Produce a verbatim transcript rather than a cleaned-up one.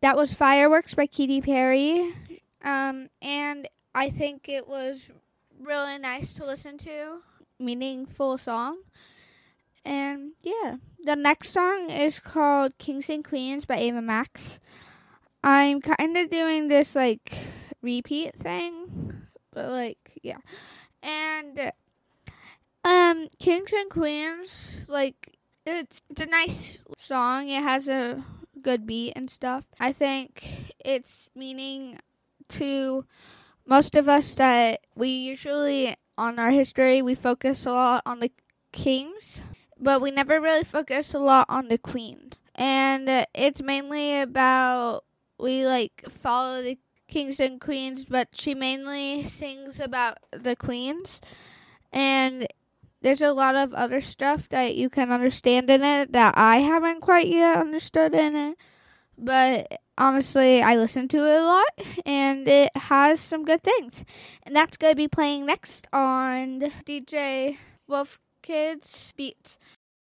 That was Fireworks by Katy Perry. Um, and I think it was really nice to listen to. Meaningful song. And yeah, the next song is called Kings and Queens by Ava Max. I'm kind of doing this like repeat thing, but like yeah. And um Kings and Queens, like it's it's a nice song. It has a good beat and stuff. I think it's meaning to most of us that we usually on our history we focus a lot on the kings, but we never really focus a lot on the queens. And uh, it's mainly about we like follow the kings and queens, but she mainly sings about the queens. And there's a lot of other stuff that you can understand in it that I haven't quite yet understood in it. But honestly, I listen to it a lot, and it has some good things. And that's going to be playing next on D J Wolf Kids Beats.